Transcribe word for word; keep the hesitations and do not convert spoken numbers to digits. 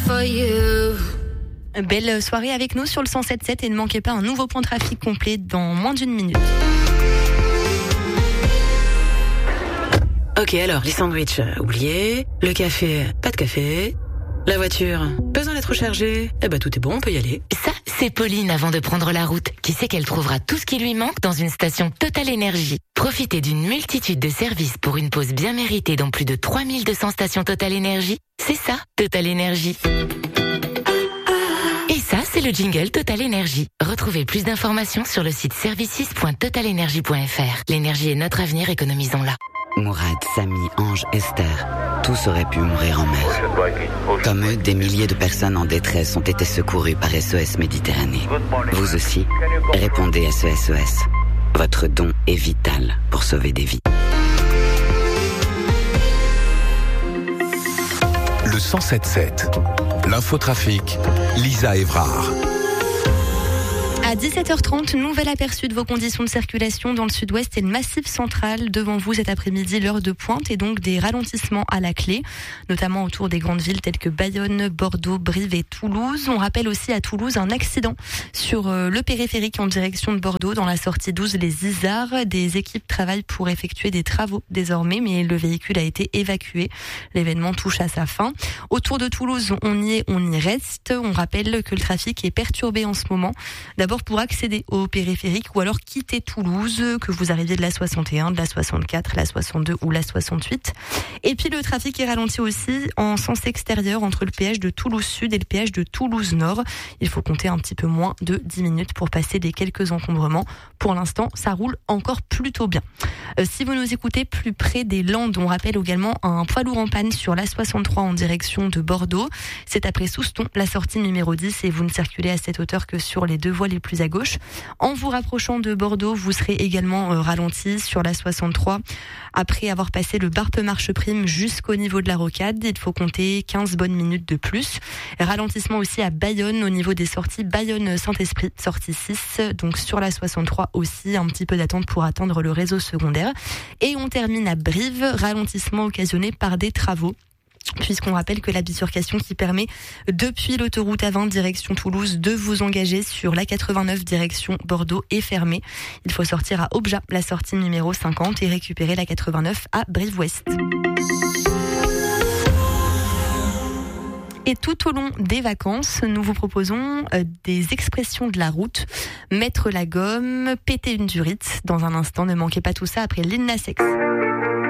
for you. Belle soirée avec nous sur le cent sept sept et ne manquez pas un nouveau point de trafic complet dans moins d'une minute. Ok, alors, les sandwichs, euh, oubliez. Le café, pas de café. La voiture, besoin d'être rechargée. Eh ben, tout est bon, on peut y aller. Ça, c'est Pauline avant de prendre la route, qui sait qu'elle trouvera tout ce qui lui manque dans une station Total Énergie. Profitez d'une multitude de services pour une pause bien méritée dans plus de trois mille deux cents stations Total Énergie. C'est ça, Total Énergie. Et ça, c'est le jingle Total Énergie. Retrouvez plus d'informations sur le site services point total energy point f r. L'énergie est notre avenir, économisons-la. Mourad, Samy, Ange, Esther, tous auraient pu mourir en mer. Comme eux, des milliers de personnes en détresse ont été secourues par S O S Méditerranée. Vous aussi, répondez S O S O S. Votre don est vital pour sauver des vies. Le cent sept sept. L'infotrafic, Lisa Évrard. À dix-sept heures trente, nouvel aperçu de vos conditions de circulation dans le sud-ouest et le massif central. Devant vous cet après-midi, l'heure de pointe et donc des ralentissements à la clé, notamment autour des grandes villes telles que Bayonne, Bordeaux, Brive et Toulouse. On rappelle aussi à Toulouse un accident sur le périphérique en direction de Bordeaux dans la sortie douze Les Isards. Des équipes travaillent pour effectuer des travaux désormais, mais le véhicule a été évacué. L'événement touche à sa fin. Autour de Toulouse, on y est, on y reste. On rappelle que le trafic est perturbé en ce moment. D'abord pour accéder au périphérique ou alors quitter Toulouse, que vous arriviez de la soixante et un, de la soixante-quatre, la soixante-deux ou la soixante-huit. Et puis le trafic est ralenti aussi en sens extérieur entre le péage de Toulouse Sud et le péage de Toulouse Nord. Il faut compter un petit peu moins de dix minutes pour passer les quelques encombrements. Pour l'instant, ça roule encore plutôt bien. Euh, si vous nous écoutez plus près des Landes, on rappelle également un poids lourd en panne sur la soixante-trois en direction de Bordeaux. C'est après Souston, la sortie numéro dix, et vous ne circulez à cette hauteur que sur les deux voies les plus à gauche. En vous rapprochant de Bordeaux, vous serez également euh, ralenti sur la soixante-trois. Après avoir passé le Barpe-Marche-Prime jusqu'au niveau de la Rocade, il faut compter quinze bonnes minutes de plus. Ralentissement aussi à Bayonne au niveau des sorties Bayonne-Saint-Esprit, sortie six. Donc sur la soixante-trois aussi, un petit peu d'attente pour atteindre le réseau secondaire. Et on termine à Brive, ralentissement occasionné par des travaux. Puisqu'on rappelle que la bifurcation qui permet depuis l'autoroute A vingt direction Toulouse de vous engager sur la quatre-vingt-neuf direction Bordeaux est fermée. Il faut sortir à Objat, la sortie numéro cinquante, et récupérer la quatre-vingt-neuf à Brive-Ouest. Et tout au long des vacances, nous vous proposons euh, des expressions de la route. Mettre la gomme, péter une durite. Dans un instant, ne manquez pas tout ça après Lil Nas X.